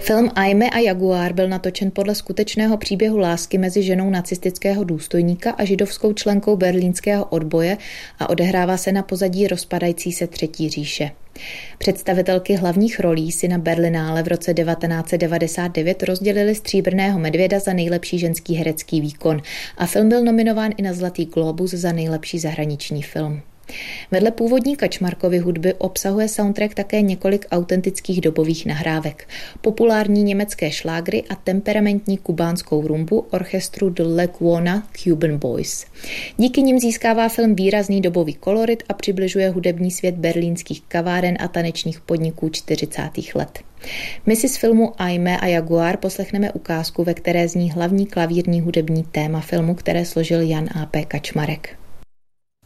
Film Aime a Jaguar byl natočen podle skutečného příběhu lásky mezi ženou nacistického důstojníka a židovskou členkou berlínského odboje a odehrává se na pozadí rozpadající se Třetí říše. Představitelky hlavních rolí si na Berlinále v roce 1999 rozdělili Stříbrného medvěda za nejlepší ženský herecký výkon a film byl nominován i na Zlatý glóbus za nejlepší zahraniční film. Vedle původní Kačmarkovy hudby obsahuje soundtrack také několik autentických dobových nahrávek, populární německé šlágry a temperamentní kubánskou rumbu orchestru The Lackawanna Cuban Boys. Díky nim získává film výrazný dobový kolorit a přibližuje hudební svět berlínských kaváren a tanečních podniků 40. let. My si z filmu Aime a Jaguar poslechneme ukázku, ve které zní hlavní klavírní hudební téma filmu, které složil Jan A.P. Kačmarek.